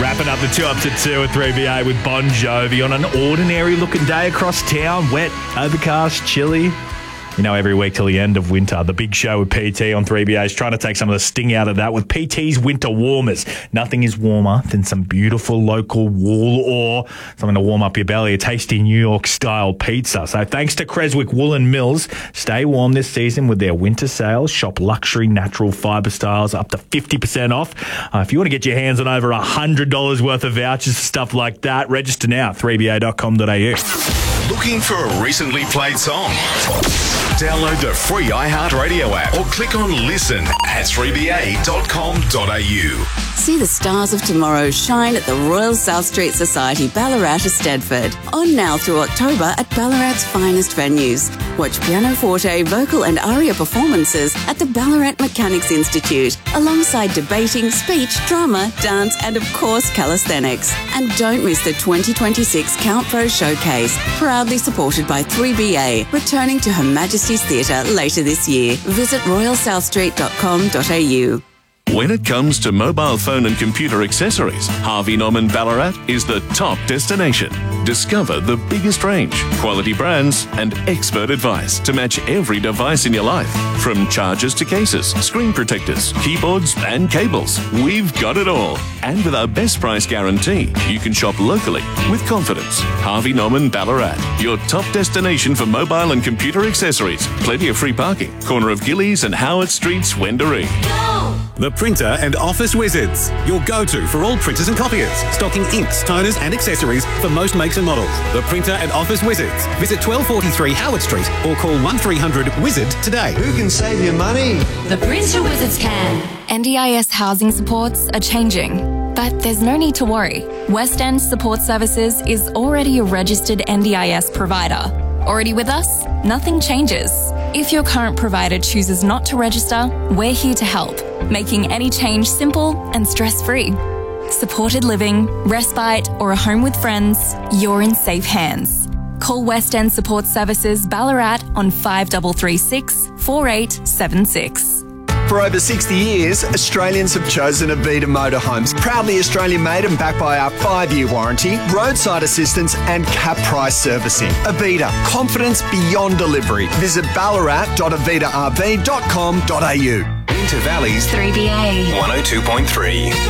Wrapping up the 2 up to 2 at 3BA with Bon Jovi on an ordinary looking day across town. Wet, overcast, chilly. You know, every week till the end of winter, the big show with PT on 3BA is trying to take some of the sting out of that with PT's Winter Warmers. Nothing is warmer than some beautiful local wool or something to warm up your belly, a tasty New York-style pizza. So thanks to Creswick Woolen Mills, stay warm this season with their winter sales. Shop luxury natural fibre styles up to 50% off. If you want to get your hands on over $100 worth of vouchers for stuff like that, register now at 3ba.com.au. Looking for a recently played song? Download the free iHeartRadio app or click on listen at 3ba.com.au. See the stars of tomorrow shine at the Royal South Street Society, Ballarat, Stedford. On now through October at Ballarat's finest venues. Watch pianoforte, vocal and aria performances at the Ballarat Mechanics Institute, alongside debating, speech, drama, dance and of course calisthenics. And don't miss the 2026 Count Pro Showcase, proudly supported by 3BA, returning to Her Majesty's Theatre later this year. Visit royalsouthstreet.com.au. When it comes to mobile phone and computer accessories, Harvey Norman Ballarat is the top destination. Discover the biggest range, quality brands, and expert advice to match every device in your life. From chargers to cases, screen protectors, keyboards, and cables, we've got it all. And with our best price guarantee, you can shop locally with confidence. Harvey Norman Ballarat, your top destination for mobile and computer accessories. Plenty of free parking. Corner of Gillies and Howard Streets, Wendouree. The Printer and Office Wizards, your go-to for all printers and copiers, stocking inks, toners and accessories for most makes and models. The Printer and Office Wizards. Visit 1243 Howard Street or call 1300 Wizard today. Who can save you money? The Printer Wizards can. NDIS housing supports are changing, but there's no need to worry. West End Support Services is already a registered NDIS provider. Already with us? Nothing changes. If your current provider chooses not to register, we're here to help, making any change simple and stress-free. Supported living, respite, or a home with friends, you're in safe hands. Call West End Support Services Ballarat on 5336 4876. For over 60 years, Australians have chosen Avita Motorhomes. Proudly Australian made and backed by our 5-year warranty, roadside assistance and cap price servicing. Avita, confidence beyond delivery. Visit ballarat.avitarb.com.au. Into Valley's 3BA 102.3.